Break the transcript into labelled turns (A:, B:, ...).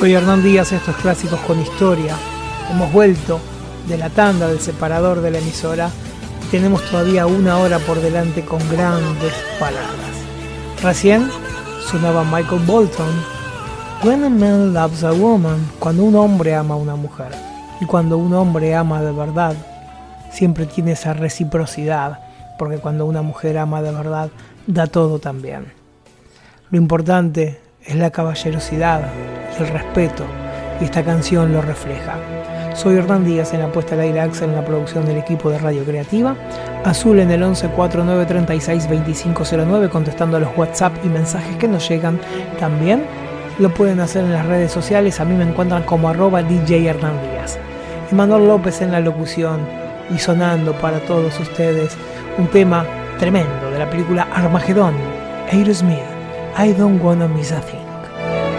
A: Soy Hernán Díaz, estos Clásicos con Historia. Hemos vuelto de la tanda del separador de la emisora y tenemos todavía una hora por delante con grandes palabras. Recién sonaba Michael Bolton, When a Man Loves a Woman, cuando un hombre ama a una mujer. Y cuando un hombre ama de verdad, siempre tiene esa reciprocidad, porque cuando una mujer ama de verdad, da todo también. Lo importante es la caballerosidad y el respeto, y esta canción lo refleja. Soy Hernán Díaz en la puesta al aire, Axel en la producción del equipo de Radio Creativa, Azul en el 11 49 36 2509 contestando a los WhatsApp y mensajes que nos llegan. También lo pueden hacer en las redes sociales, a mí me encuentran como @DJ Hernán Díaz. Y Manuel López en la locución, y sonando para todos ustedes un tema tremendo de la película Armagedón, Aerosmith, I Don't Wanna Miss a Thing.